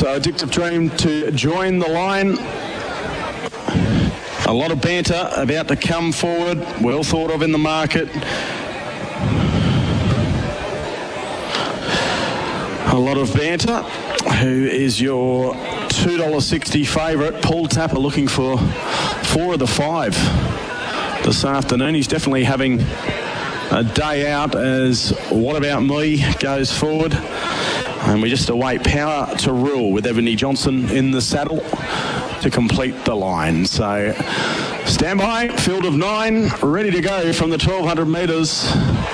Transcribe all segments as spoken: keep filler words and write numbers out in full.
So Addictive Dream to join the line. A lot of banter about to come forward, well thought of in the market. A lot of banter. Who is your two dollars sixty favourite? Paul Tapper looking for four of the five this afternoon. He's definitely having a day out as What About Me goes forward. And we just await Power to Rule with Ebony Johnson in the saddle to complete the line. So stand by, field of nine, ready to go from the twelve hundred metres.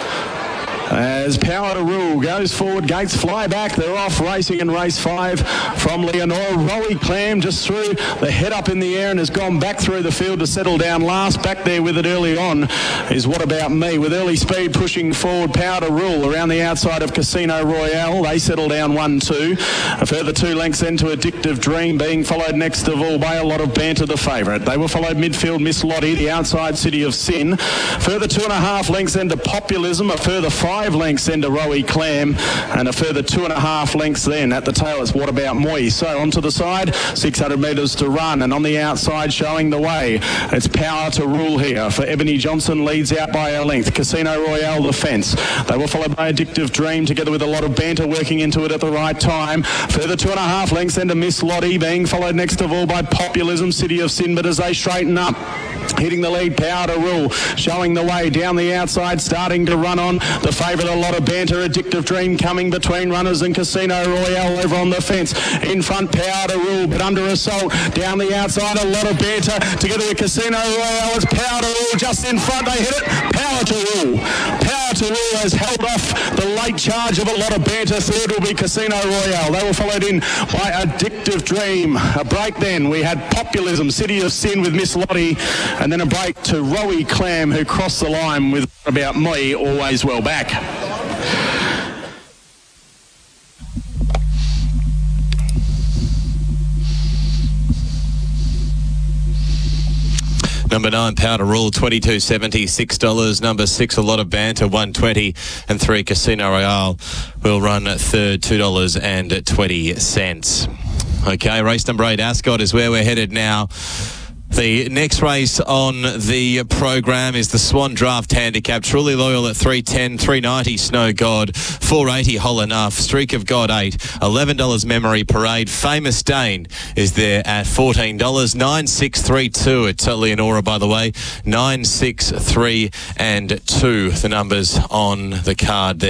As Power to Rule goes forward, gates fly back. They're off racing in race five from Leonora. Rowie Clam just threw the head up in the air and has gone back through the field to settle down last. Back there with it early on is What About Me, with early speed pushing forward. Power to Rule around the outside of Casino Royale. They settle down one two. A further two lengths then to Addictive Dream, being followed next of all by A Lot of Banter, the favourite. They were followed midfield Miss Lottie, the outside City of Sin. Further two and a half lengths then to Populism. A further five lengths then to Rowie Clam, and a further two and a half lengths then at the tail it's What About Moi. So onto the side, six hundred metres to run, and on the outside showing the way it's Power to Rule here for Ebony Johnson, leads out by a length. Casino Royale the fence. They were followed by Addictive Dream together with A Lot of Banter working into it at the right time. Further two and a half lengths then to Miss Lottie, being followed next of all by Populism, City of Sin, but as they straighten up, hitting the lead, Power to Rule, showing the way down the outside, starting to run on the favourite A Lot of Banter. Addictive Dream coming between runners and Casino Royale over on the fence. In front, Power to Rule, but under assault down the outside, A Lot of Banter together with Casino Royale. It's Power to Rule just in front. They hit it. Power to Rule. Power to Rule has held off the late charge of A Lot of Banter. Third will be Casino Royale. They were followed in by Addictive Dream. A break then. We had Populism, City of Sin with Miss Lottie, and then a break to Rowie Clam, who crossed the line with What About Me, always well back. Number nine, Power to Rule, twenty-two seventy, six dollars. Number six, A Lot of Banter, one twenty, and three, Casino Royale will run third, two dollars and twenty cents. Okay, race number eight, Ascot, is where we're headed now. The next race on the program is the Swan Draft Handicap. Truly Loyal at three ten, three ninety Snow God, four eighty Whole Enough, Streak of God eight, eleven dollars Memory Parade. Famous Dane is there at fourteen dollars, nine six three two at Leonora, by the way, nine six three and two, the numbers on the card there.